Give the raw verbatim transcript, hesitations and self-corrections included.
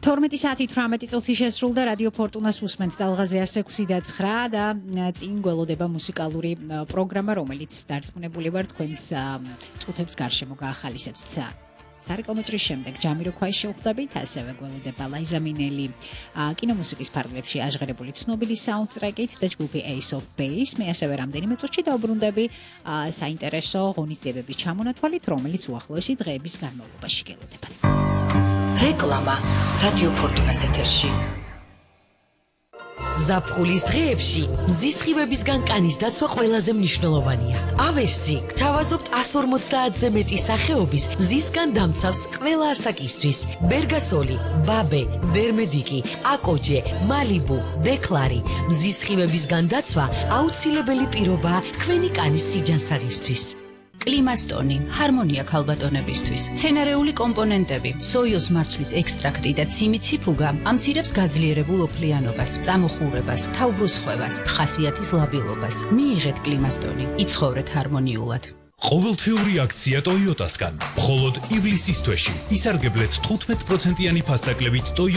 თორმეტი საათი თვრამეტი წუთი შესრულდა რადიო ფორტუნას უსმენთ დალღაზე ასი ექვსი და ცხრა და წინ გველოდება მუსიკალური პროგრამა, რომელიც დარწმუნებული ვარ თქვენს წუთებს გარშემო გაახალისებს. სარეკლამო ჭრის შემდეგ ჯამიროქვაის შევხვდებით, ასევე გველოდება ლაიზა მინელი კინომუსიკის ფარგლებში აღღერებული ცნობილი საუნდტრეკით და ჯგუფი Ace of Base. მე ასევე რამდენიმე წუთში დავბრუნდები საინტერესო ღონისძიებების ჩამონათვალით, რომელიც უახლოესი დღეების განმავლობაში გელოდებათ. რეკლამა რადიო ფორტუნას ეთერში. ზაფხულის დღეებში მზის სხივებისგან კანის დაცვა ყველაზე მნიშვნელოვანია. ავერსი გთავაზობთ one forty-ზე მეტი სახეობის მზისგან დამცავს ყველა ასაკისთვის. ბერგასოლი, ბაბე, დერმედიკი, აკოჯე, მალიბუ, დეკლარი. მზის სხივებისგან დაცვა აუცილებელი პირობაა თქვენი კანის სიჯანსაღისთვის. კლიმასტონი, ჰარმონია ქალბატონებისთვის, მცენარეული კომპონენტები, სოიოს მარცვლის ექსტრაქტი და ციმიციფუგა ამცირებს გაძლიერებულ ოფლიანობას, წამოხურებას, თავბრუსხვევას, ხასიათის ლაბილობას. მიიღეთ კლიმასტონი, იცხოვრეთ ჰარმონიულად. ყოველთვიური აქცია Toyota-სგან. მხოლოდ ივლისის თვეში ისარგებლეთ თხუთმეტ პროცენტიანი ფასდაკლებით